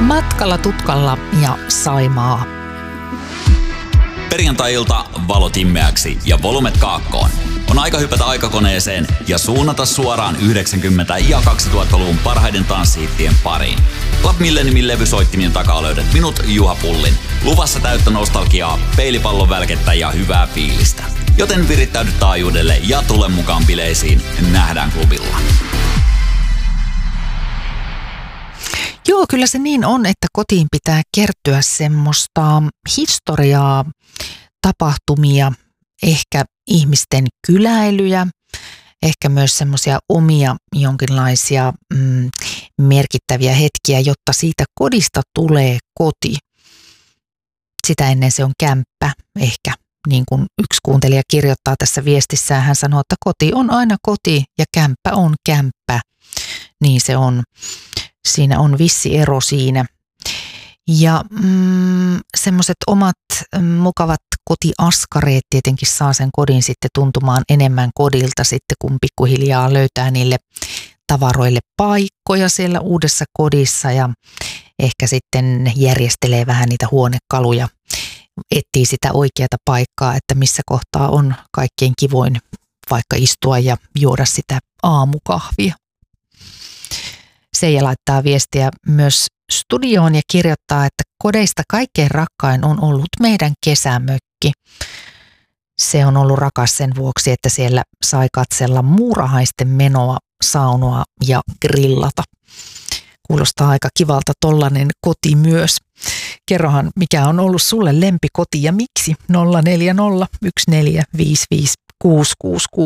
Matkalla tutkalla ja Saimaa. Perjantai-ilta valot immeäksi ja volumet kaakkoon. On aika hypätä aikakoneeseen ja suunnata suoraan 90- ja 2000-luvun parhaiden tanssihittien pariin. Club Milleniumin levysoittimien takaa löydät minut, Juha Pullin. Luvassa täyttä nostalgiaa, peilipallon välkettä ja hyvää fiilistä. Joten virittäydy taajuudelle ja tule mukaan bileisiin. Nähdään klubilla. Joo, kyllä se niin on, että kotiin pitää kertyä semmoista historiaa, tapahtumia, ehkä ihmisten kyläilyjä, ehkä myös semmoisia omia jonkinlaisia merkittäviä hetkiä, jotta siitä kodista tulee koti. Sitä ennen se on kämppä, ehkä niin kuin yksi kuuntelija kirjoittaa tässä viestissään, hän sanoo, että koti on aina koti ja kämppä on kämppä. Niin se on. Siinä on vissi ero siinä. Ja semmoiset omat mukavat kotiaskareet tietenkin saa sen kodin sitten tuntumaan enemmän kodilta sitten, kun pikkuhiljaa löytää niille tavaroille paikkoja siellä uudessa kodissa ja ehkä sitten järjestelee vähän niitä huonekaluja, etsii sitä oikeaa paikkaa, että missä kohtaa on kaikkein kivoin vaikka istua ja juoda sitä aamukahvia. Seija laittaa viestiä myös studioon ja kirjoittaa, että kodeista kaikkein rakkain on ollut meidän kesämökki. Se on ollut rakas sen vuoksi, että siellä sai katsella muurahaisten menoa, saunoa ja grillata. Kuulostaa aika kivalta tollainen koti myös. Kerrohan, mikä on ollut sulle lempikoti ja miksi? 040 1455 666.